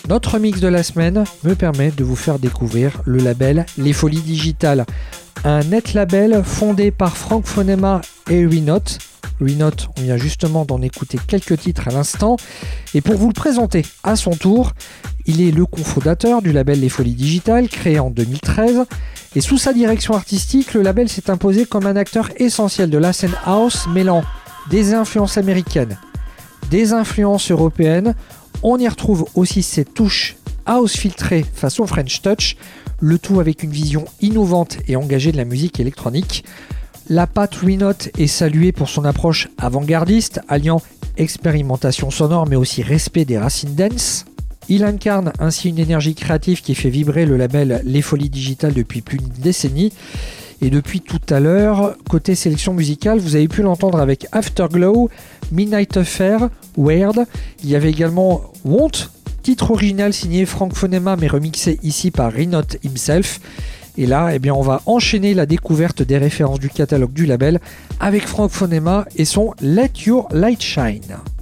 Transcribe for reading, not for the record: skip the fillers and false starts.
Notre mix de la semaine me permet de vous faire découvrir le label Les Folies Digitales, un net label fondé par Franck Fonema et Ruinote. Ruinote, on vient justement d'en écouter quelques titres à l'instant. Et pour vous le présenter à son tour, il est le cofondateur du label Les Folies Digitales, créé en 2013. Et sous sa direction artistique, le label s'est imposé comme un acteur essentiel de la scène house, mêlant des influences américaines, des influences européennes. On y retrouve aussi ces touches house filtrées façon French Touch, le tout avec une vision innovante et engagée de la musique électronique. La patte Ruinote est saluée pour son approche avant-gardiste, alliant expérimentation sonore mais aussi respect des racines dance. Il incarne ainsi une énergie créative qui fait vibrer le label Les Folies Digitales depuis plus d'une décennie. Et depuis tout à l'heure, côté sélection musicale, vous avez pu l'entendre avec Afterglow, Midnight Affair, Weird. Il y avait également Want, titre original signé Franck Fonema mais remixé ici par Ruinote himself. Et là, on va enchaîner la découverte des références du catalogue du label avec Franck Fonema et son Let Your Light Shine.